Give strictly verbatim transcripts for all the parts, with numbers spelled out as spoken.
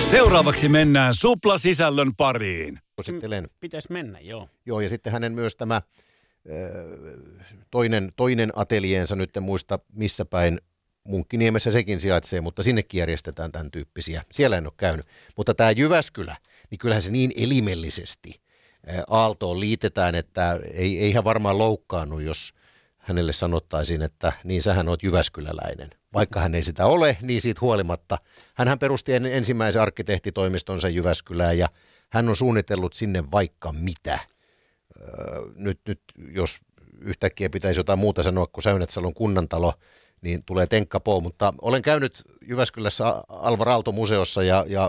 Seuraavaksi mennään Supla-sisällön pariin. Suosittelen. Pitäisi mennä, joo. Joo, ja sitten hänen myös tämä toinen, toinen atelieensa, nyt en muista missä päin, Munkkiniemessä sekin sijaitsee, mutta sinnekin järjestetään tämän tyyppisiä. Siellä en ole käynyt. Mutta tämä Jyväskylä, niin kyllähän se niin elimellisesti Aaltoon liitetään, että ei, ei hän varmaan loukkaannut, jos hänelle sanottaisiin, että niin sähän oot jyväskyläläinen. Vaikka hän ei sitä ole, niin siitä huolimatta. Hänhän perusti ensimmäisen arkkitehtitoimistonsa Jyväskylään ja hän on suunnitellut sinne vaikka mitä. Öö, nyt, nyt jos yhtäkkiä pitäisi jotain muuta sanoa kuin Säynätsalon kunnantalo, niin tulee tenkkapoo, mutta olen käynyt Jyväskylässä Alvar Aalto-museossa ja, ja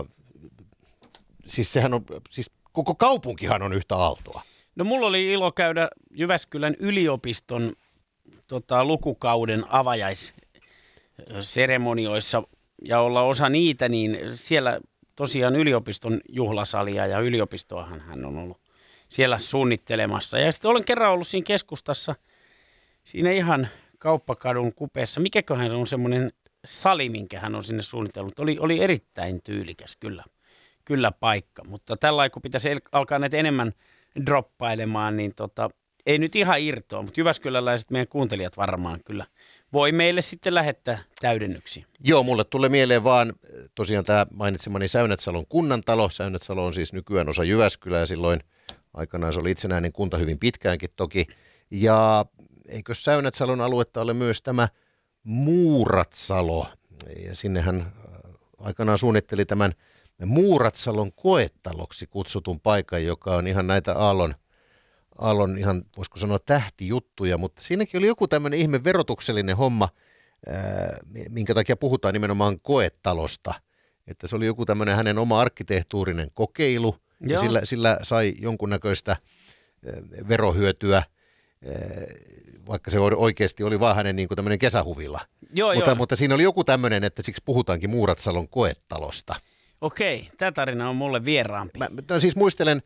siis sehän on, siis koko kaupunkihan on yhtä Aaltoa. No mulla oli ilo käydä Jyväskylän yliopiston tota, lukukauden avajaisseremonioissa ja olla osa niitä, niin siellä tosiaan yliopiston juhlasalia ja yliopistoahan hän on ollut siellä suunnittelemassa. Ja sitten olen kerran ollut siinä keskustassa, siinä ihan Kauppakadun kupeessa. Mikäköhän on semmoinen sali, minkä hän on sinne suunnitellut. Oli, oli erittäin tyylikäs kyllä, kyllä paikka, mutta tällä kun pitäisi alkaa näitä enemmän droppailemaan, niin tota, ei nyt ihan irtoa, mutta jyväskyläläiset meidän kuuntelijat varmaan kyllä voi meille sitten lähettää täydennyksiä. Joo, mulle tulee mieleen vaan tosiaan tämä mainitsemani Säynätsalon kunnantalo. Säynätsalo on siis nykyään osa Jyväskylää ja silloin aikanaan se oli itsenäinen kunta hyvin pitkäänkin toki. Ja eikö Säynätsalon aluetta ole myös tämä Muuratsalo? Ja sinnehän aikanaan suunnitteli tämän Muuratsalon koetaloksi kutsutun paikan, joka on ihan näitä Aallon, Aallon ihan voisiko sanoa tähtijuttuja, mutta siinäkin oli joku tämmöinen ihme verotuksellinen homma, ää, minkä takia puhutaan nimenomaan koetalosta. Että se oli joku tämmöinen hänen oma arkkitehtuurinen kokeilu, Joo. ja sillä, sillä sai jonkunnäköistä ää, verohyötyä, vaikka se oikeasti oli vaan hänen niin kuin tämmöinen kesähuvila. Joo, mutta, joo. mutta siinä oli joku tämmöinen, että siksi puhutaankin Muuratsalon koetalosta. Okei, tämä tarina on mulle vieraampi. Mä, mä siis muistelen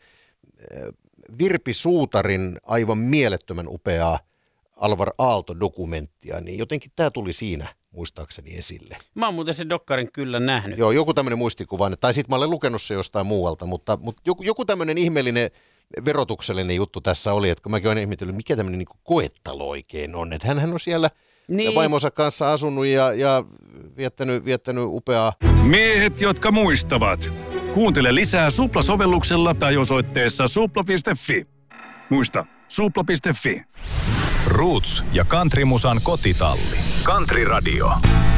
Virpi Suutarin aivan mielettömän upeaa Alvar Aalto-dokumenttia, niin jotenkin tämä tuli siinä muistaakseni esille. Mä oon muuten sen dokkarin kyllä nähnyt. Joo, joku tämmöinen muistikuva, tai sitten mä olen lukenut se jostain muualta, mutta, mutta joku, joku tämmöinen ihmeellinen verotuksellinen juttu tässä oli, että kun mäkin olen ihmetellyt, mikä tämmöinen niin kuin koettalo oikein on. Että hänhän on siellä niin vaimonsa kanssa asunut ja, ja viettänyt, viettänyt upeaa. Miehet, jotka muistavat. Kuuntele lisää Supla-sovelluksella tai osoitteessa supla piste fi. Muista, supla piste fi. Roots ja Countrymusan kotitalli. Country Radio.